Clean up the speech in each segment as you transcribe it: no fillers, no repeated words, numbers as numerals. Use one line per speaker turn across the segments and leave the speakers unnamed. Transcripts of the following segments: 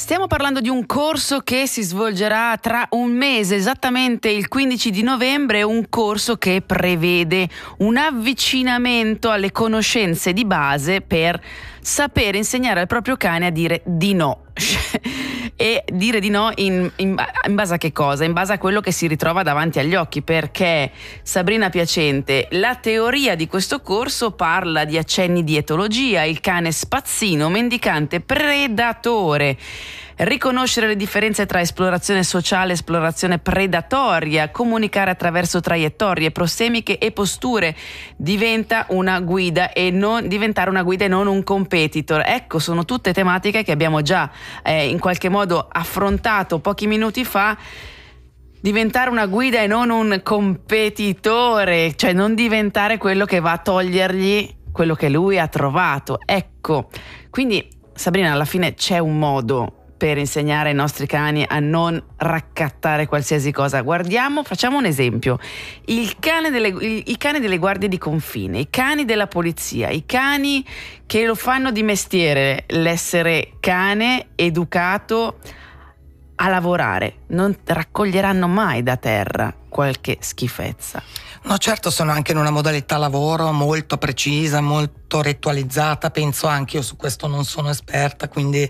Stiamo parlando di un corso che si svolgerà tra un mese, esattamente il 15 di novembre, un corso che prevede un avvicinamento alle conoscenze di base per sapere insegnare al proprio cane a dire di no. E dire di no in base a che cosa? In base a quello che si ritrova davanti agli occhi, perché Sabrina Piacente, la teoria di questo corso parla di accenni di etologia, il cane spazzino, mendicante, predatore, riconoscere le differenze tra esplorazione sociale e esplorazione predatoria, comunicare attraverso traiettorie prosemiche e posture, diventare una guida e non un competitor. Ecco, sono tutte tematiche che abbiamo già in qualche modo affrontato pochi minuti fa. Diventare una guida e non un competitore, cioè non diventare quello che va a togliergli quello che lui ha trovato. Ecco, quindi Sabrina, alla fine c'è un modo per insegnare ai nostri cani a non raccattare qualsiasi cosa. Facciamo un esempio. I cani delle guardie di confine, i cani della polizia, i cani che lo fanno di mestiere, l'essere cane educato a lavorare, non raccoglieranno mai da terra qualche schifezza.
No, certo, sono anche in una modalità lavoro molto precisa, molto ritualizzata, penso anche io, su questo non sono esperta, quindi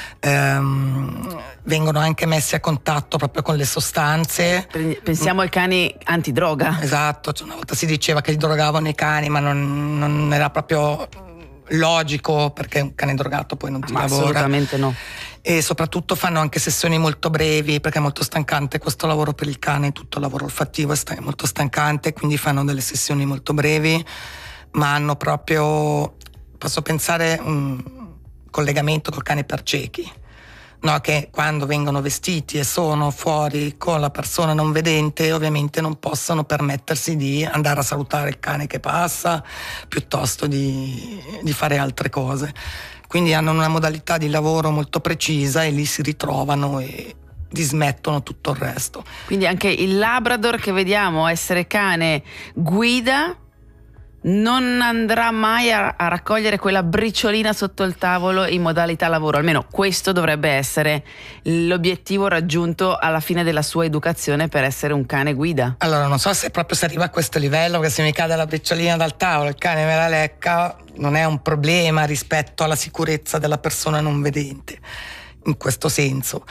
vengono anche messi a contatto proprio con le sostanze.
Pensiamo ai cani antidroga.
Esatto, cioè una volta si diceva che drogavano i cani, ma non era proprio logico, perché un cane drogato poi non ti lavora.
Assolutamente no.
E soprattutto fanno anche sessioni molto brevi, perché è molto stancante questo lavoro per il cane, tutto il lavoro olfattivo è molto stancante, quindi fanno delle sessioni molto brevi, ma hanno proprio, posso pensare, un collegamento col cane per ciechi, no? Che quando vengono vestiti e sono fuori con la persona non vedente, ovviamente non possono permettersi di andare a salutare il cane che passa, piuttosto di fare altre cose. Quindi hanno una modalità di lavoro molto precisa e lì si ritrovano e dismettono tutto il resto.
Quindi anche il Labrador che vediamo essere cane guida non andrà mai a raccogliere quella briciolina sotto il tavolo in modalità lavoro. Almeno questo dovrebbe essere l'obiettivo raggiunto alla fine della sua educazione per essere un cane guida.
Allora non so se proprio si arriva a questo livello, perché se mi cade la briciolina dal tavolo il cane me la lecca, non è un problema rispetto alla sicurezza della persona non vedente, in questo senso.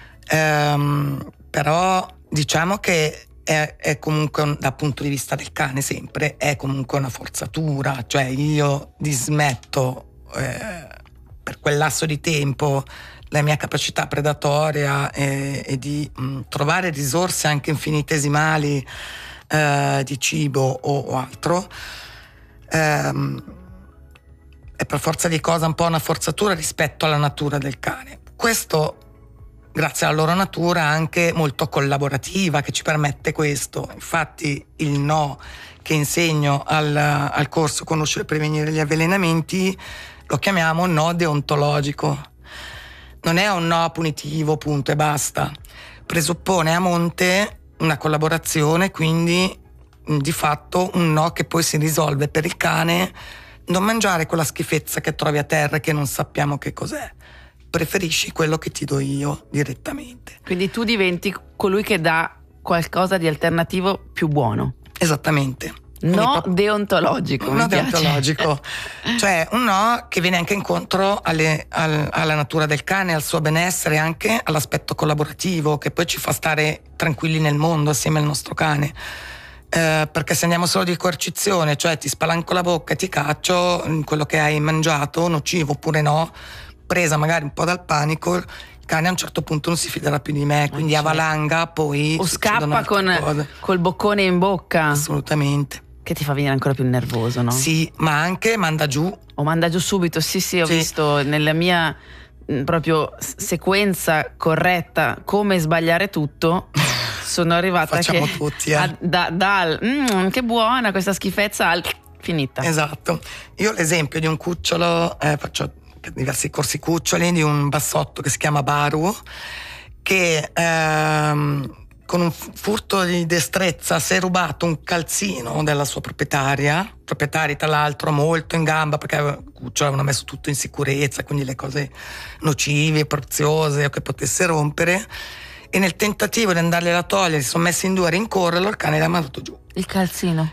Però diciamo che è comunque, dal punto di vista del cane sempre, è comunque una forzatura, cioè io dismetto per quel lasso di tempo la mia capacità predatoria e di trovare risorse anche infinitesimali di cibo o altro, è per forza di cosa un po' una forzatura rispetto alla natura del cane. Questo grazie alla loro natura anche molto collaborativa, che ci permette questo. Infatti il no che insegno al corso Conoscere e prevenire gli avvelenamenti lo chiamiamo no deontologico. Non è un no punitivo, punto e basta. Presuppone a monte una collaborazione, quindi di fatto un no che poi si risolve per il cane: non mangiare quella schifezza che trovi a terra e che non sappiamo che cos'è. Preferisci quello che ti do io direttamente.
Quindi tu diventi colui che dà qualcosa di alternativo più buono.
Esattamente.
No deontologico.
No deontologico. Cioè un no che viene anche incontro alla natura del cane, al suo benessere, anche all'aspetto collaborativo, che poi ci fa stare tranquilli nel mondo assieme al nostro cane. Perché se andiamo solo di coercizione, cioè ti spalanco la bocca e ti caccio, quello che hai mangiato, nocivo oppure no, presa magari un po' dal panico, il cane a un certo punto non si fiderà più di me, quindi avalanga, poi
o scappa col boccone in bocca.
Assolutamente.
Che ti fa venire ancora più nervoso, no?
Sì, ma anche manda giù.
O manda giù subito, sì, ho visto nella mia proprio sequenza corretta come sbagliare tutto. Sono arrivata
Facciamo tutti,
che buona questa schifezza, finita.
Esatto. Io l'esempio di un cucciolo, faccio diversi corsi cuccioli, di un bassotto che si chiama Baru, che con un furto di destrezza si è rubato un calzino della sua proprietaria tra l'altro molto in gamba perché ci avevano messo tutto in sicurezza, quindi le cose nocive, preziose o che potesse rompere, e nel tentativo di andargliela a togliere si sono messi in due a rincorrerlo, il cane l'ha mandato giù.
Il calzino.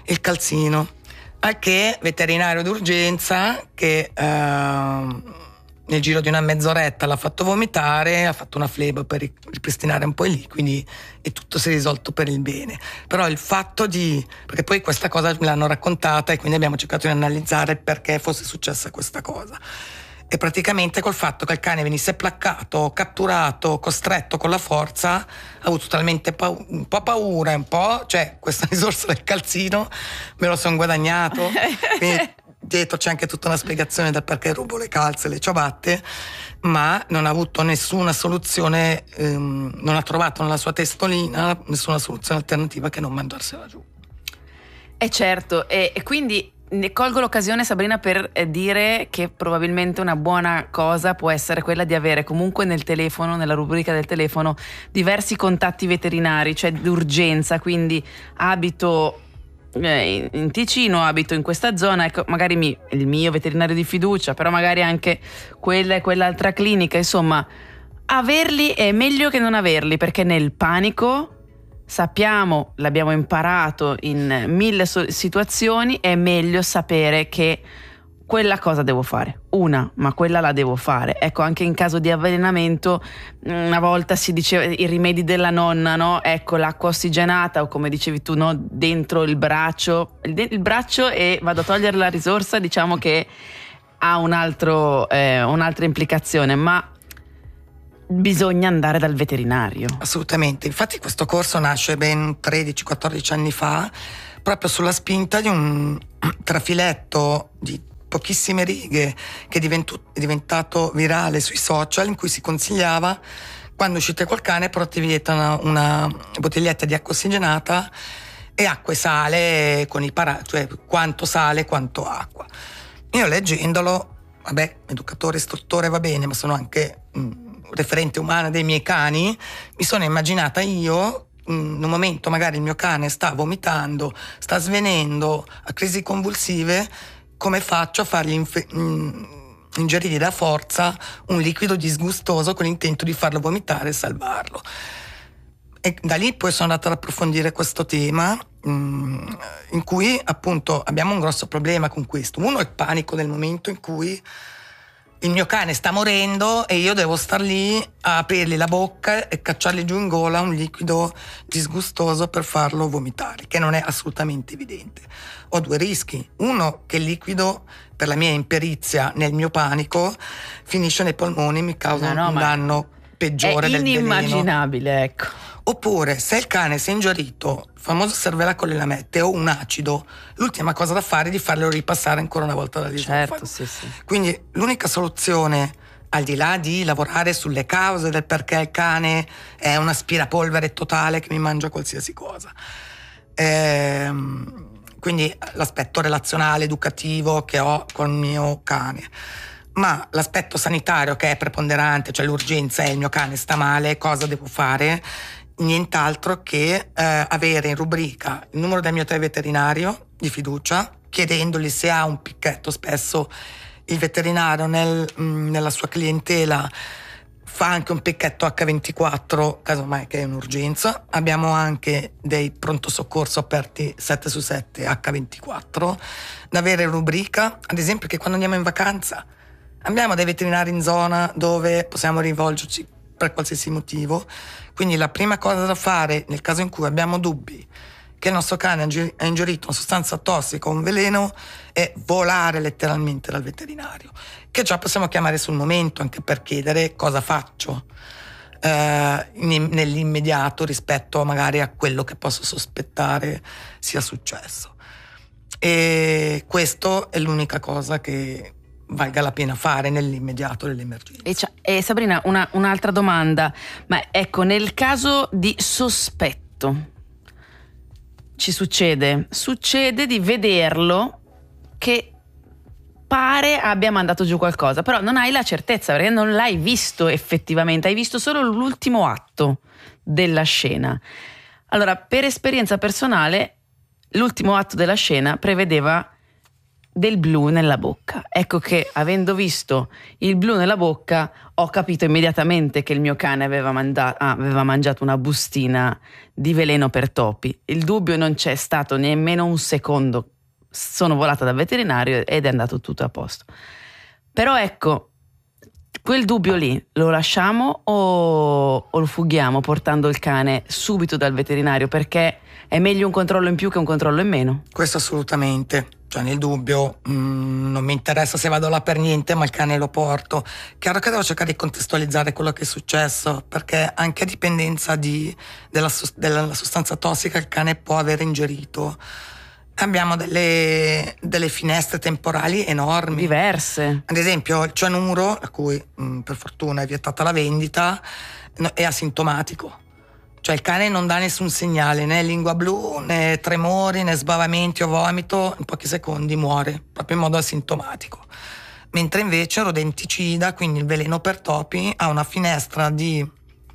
Al che veterinario d'urgenza che nel giro di una mezz'oretta l'ha fatto vomitare, ha fatto una flebo per ripristinare un po' i liquidi e tutto si è risolto per il bene. Però il fatto perché poi questa cosa me l'hanno raccontata e quindi abbiamo cercato di analizzare perché fosse successa questa cosa. E praticamente col fatto che il cane venisse placcato, catturato, costretto con la forza, ha avuto talmente un po' paura, cioè questa risorsa del calzino me lo sono guadagnato. Quindi dietro c'è anche tutta una spiegazione del perché rubo le calze e le ciabatte, ma non ha avuto nessuna soluzione, non ha trovato nella sua testolina nessuna soluzione alternativa che non mandarsela giù.
Certo, e quindi ne colgo l'occasione, Sabrina, per dire che probabilmente una buona cosa può essere quella di avere comunque nel telefono, nella rubrica del telefono, diversi contatti veterinari, cioè d'urgenza, quindi abito in Ticino, abito in questa zona, ecco, magari il mio veterinario di fiducia, però magari anche quella e quell'altra clinica, insomma, averli è meglio che non averli, perché nel panico sappiamo, l'abbiamo imparato in 1000 situazioni, è meglio sapere che quella cosa devo fare, ma quella la devo fare. Ecco, anche in caso di avvelenamento, una volta si diceva i rimedi della nonna, no? Ecco, l'acqua ossigenata, o come dicevi tu, no? Dentro il braccio, e vado a togliere la risorsa, diciamo che ha un'altra implicazione, ma bisogna andare dal veterinario.
Assolutamente, infatti questo corso nasce ben 13-14 anni fa, proprio sulla spinta di un trafiletto di pochissime righe che è diventato virale sui social, in cui si consigliava, quando uscite col cane portatevi dietro una bottiglietta di acqua ossigenata e acqua e sale con cioè quanto sale, quanto acqua. Io leggendolo, educatore, istruttore va bene, ma sono anche referente umana dei miei cani, mi sono immaginata io, in un momento magari il mio cane sta vomitando, sta svenendo, ha crisi convulsive, come faccio a fargli ingerire da forza un liquido disgustoso con l'intento di farlo vomitare e salvarlo. E da lì poi sono andata ad approfondire questo tema, in cui appunto abbiamo un grosso problema con questo. Uno è il panico del momento in cui il mio cane sta morendo e io devo star lì a aprirgli la bocca e cacciargli giù in gola un liquido disgustoso per farlo vomitare, che non è assolutamente evidente. Ho due rischi. Uno, che il liquido, per la mia imperizia nel mio panico, finisce nei polmoni e mi causa un danno peggiore del veleno.
È inimmaginabile, ecco.
Oppure, se il cane si è ingerito il famoso cervella con le lamette o un acido, l'ultima cosa da fare è di farlo ripassare ancora una volta dall'esofago.
Certo, sì.
Quindi l'unica soluzione, al di là di lavorare sulle cause del perché il cane è un aspirapolvere totale che mi mangia qualsiasi cosa, quindi l'aspetto relazionale, educativo che ho con il mio cane, ma l'aspetto sanitario che è preponderante, cioè l'urgenza è il mio cane sta male, cosa devo fare? Nient'altro che avere in rubrica il numero del mio veterinario di fiducia, chiedendogli se ha un picchetto. Spesso il veterinario nella sua clientela fa anche un picchetto H24, casomai che è un'urgenza. Abbiamo anche dei pronto soccorso aperti 7/7 H24 da avere in rubrica, ad esempio, che quando andiamo in vacanza abbiamo dei veterinari in zona dove possiamo rivolgerci per qualsiasi motivo. Quindi la prima cosa da fare nel caso in cui abbiamo dubbi che il nostro cane ha ingerito una sostanza tossica o un veleno è volare letteralmente dal veterinario, che già possiamo chiamare sul momento anche per chiedere cosa faccio nell'immediato rispetto magari a quello che posso sospettare sia successo. E questo è l'unica cosa che valga la pena fare nell'immediato dell'emergenza.
E Sabrina, un'altra domanda, ma ecco, nel caso di sospetto ci succede di vederlo che pare abbia mandato giù qualcosa, però non hai la certezza perché non l'hai visto effettivamente, hai visto solo l'ultimo atto della scena. Allora, per esperienza personale, l'ultimo atto della scena prevedeva del blu nella bocca. Ecco che, avendo visto il blu nella bocca, ho capito immediatamente che il mio cane aveva mangiato una bustina di veleno per topi. Il dubbio non c'è stato nemmeno un secondo. Sono volata dal veterinario ed è andato tutto a posto. Però ecco, quel dubbio lì lo lasciamo o lo fughiamo portando il cane subito dal veterinario, perché è meglio un controllo in più che un controllo in meno?
Questo assolutamente. Cioè, nel dubbio non mi interessa se vado là per niente, ma il cane lo porto. Chiaro che devo cercare di contestualizzare quello che è successo, perché anche a dipendenza della sostanza tossica che il cane può aver ingerito, abbiamo delle finestre temporali enormi.
Diverse.
Ad esempio il cianuro, a cui per fortuna è vietata la vendita, è asintomatico. Cioè il cane non dà nessun segnale, né lingua blu, né tremori, né sbavamenti o vomito, in pochi secondi muore, proprio in modo asintomatico. Mentre invece il rodenticida, quindi il veleno per topi, ha una finestra di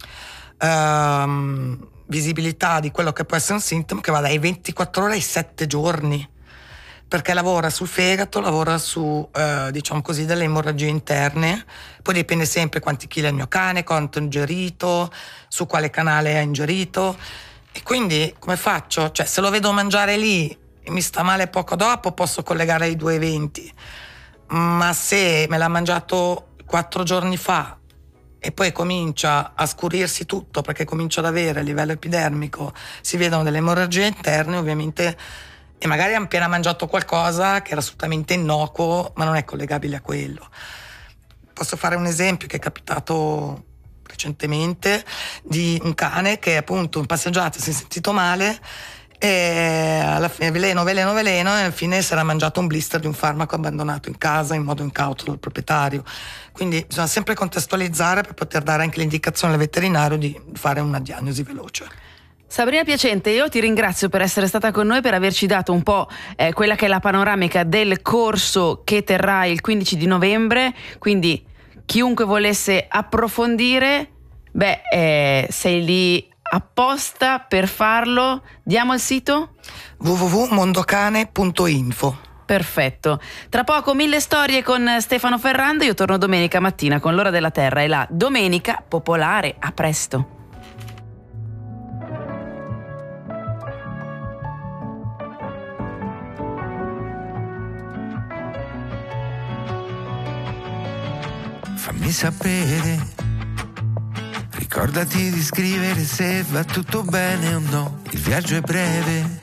visibilità di quello che può essere un sintomo che va dai 24 ore ai 7 giorni, perché lavora sul fegato, lavora su, diciamo così, delle emorragie interne. Poi dipende sempre quanti chili ha il mio cane, quanto ha ingerito, su quale canale ha ingerito. E quindi come faccio? Cioè, se lo vedo mangiare lì e mi sta male poco dopo, posso collegare i due eventi. Ma se me l'ha mangiato 4 giorni fa e poi comincia a scurirsi tutto, perché comincia ad avere a livello epidermico, si vedono delle emorragie interne, ovviamente, e magari ha appena mangiato qualcosa che era assolutamente innocuo, ma non è collegabile a quello. Posso fare un esempio che è capitato recentemente di un cane che appunto in passeggiata si è sentito male e alla fine veleno e alla fine si era mangiato un blister di un farmaco abbandonato in casa in modo incauto dal proprietario. Quindi bisogna sempre contestualizzare per poter dare anche l'indicazione al veterinario di fare una diagnosi veloce.
Sabrina Piacente, io ti ringrazio per essere stata con noi, per averci dato un po' quella che è la panoramica del corso che terrà il 15 di novembre, quindi chiunque volesse approfondire, sei lì apposta per farlo. Diamo il sito?
www.mondocane.info.
Perfetto. Tra poco 1000 storie con Stefano Ferrando, io torno domenica mattina con l'Ora della Terra e la Domenica Popolare. A presto.
Fammi sapere, ricordati di scrivere se va tutto bene o no, il viaggio è breve.